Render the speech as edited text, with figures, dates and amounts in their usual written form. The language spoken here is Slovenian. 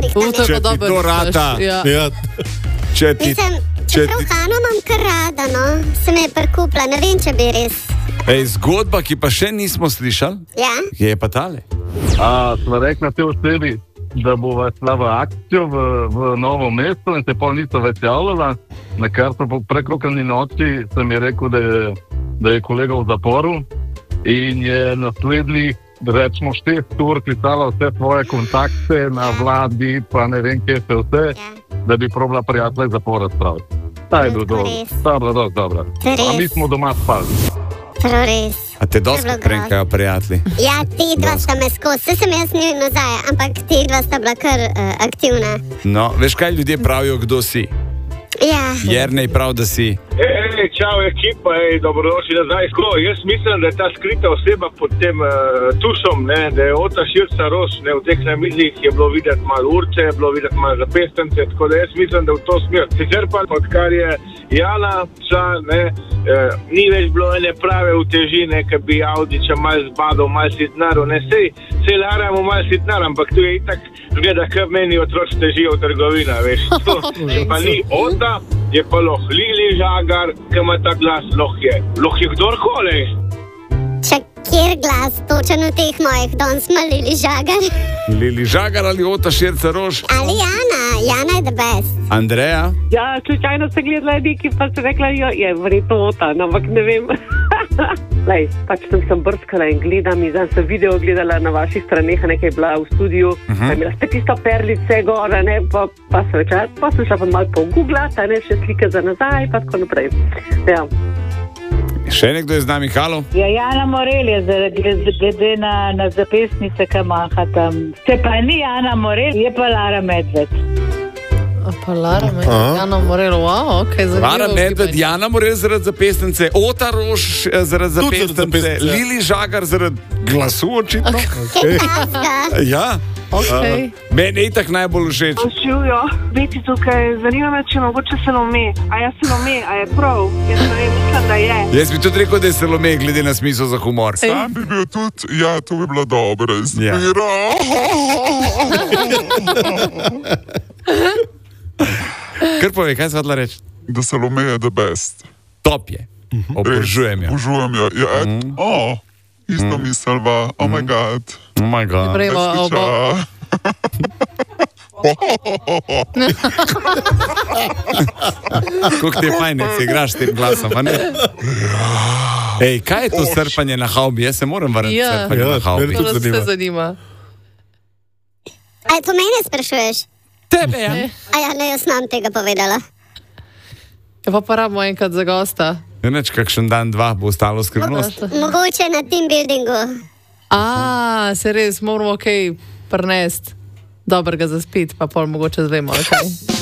Če ti to rata. Čeprav hrano imam kar rada, no. Se me je prikupila, ne vem, če bi res. Zgodba, ki pa še nismo slišali, je pa tale. Smo rekli na te osebi, da bo šla v akcijo v Novo mesto in se pol niso več javljala. Na kar so po prekrokani noči sem je rekel, da je kolega v zaporu in je naslednjih, rečemo 6 ur pisala vse svoje kontakte na vladi, pa ne vem, kje se vse, da bi probala prijatelje iz zapora spraviti. Ta je bil dobro. A mi smo doma spali. Prav res. A te dosti krenkajo prijatelji? Ja, ti dva sta me skozi. Vse sem jaz njoj nazaj, ampak ti dva sta bila kar aktivna. No, veš kaj ljudje pravijo, kdo si? Ja. Jernej prav, da si. Čau ekipa, dobrodošli nazaj. Jaz mislim, da je ta skrita oseba pod tem tušom, da je Ota Širca Roš, v teh namizih je bilo videti malo urce, je bilo videti malo zapestence, tako da jaz mislim, da v to smer. Sicer pa, odkar je Jana šla, ni več bilo ene prave utežine, ki bi Audiča malo zbadal, malo sitnaril, sej laramo malo sitnar, ampak tu je itak zgleda, kar meni otroci težijo v trgovina, veš. Pa ni Ota, je pa Lili Žagar, ki ima ta glas, loh je kdorkoli. Kjer glas, točen v teh mojih, danes smo Lili Žagar. Lili Žagar ali Ota Širca Roš? Ali Jana je the best. Andreja? Ja, slučajno sem gledala neki, pa sem rekla, je verjetno Ota, ampak ne vem. Lej, pač sem brskala in gledam, in sem video gledala na vaših straneh, nekaj je bila v studiu, pa je imela spet tisto perlice gora, pa sem šla pa malo pogooglati, še slike za nazaj, pa tako naprej. Ja. Še nekdo je z nami, halo? Ja, Jana Morel je glede na zapestnice, ki maha tam. Se pa ni Jana Morel, je pa Lara Medved. Pa Lara Medved, Jana Morel, wow, ok, zanimivo. Lara Medved, Jana Morel zaradi zapestnice, Ota Roš zaradi zapestnice, Lili Žagar zaradi glasu očitno. Ja. Okay. Meni je itak najbolj všeč. Živijo, biti tukaj, zanima me, če mogoče Salome. A je Salome, a je prav? Jaz ne vem, mislim, da je. Jaz bi tudi rekel, da je Salome, glede na smisel za humor. Sam bi bil tudi, to bi bila dobra izbira. Kar povej, kaj se hodila reči? Da Salome je the best. Top je. Obožujem jo. Obožujem jo. Isto mislva, oh my god. Oh my god. Kako ti je fajn, da se igraš s tem glasom, a ne? Kaj je to srpanje na havbi? Jaz se moram vrniti srpanje na havbi. To nas se zanima. A to mene sprašuješ? Tebe, ja. Ne, jaz nam tega povedala. Pa rabimo enkrat za gosta. Neč, kakšen dan, dva bo ostalo skrivnost. Mogoče na team buildingu. Se res, moramo kaj prinesti dobrega za spit, pa pol mogoče zvemo, ok?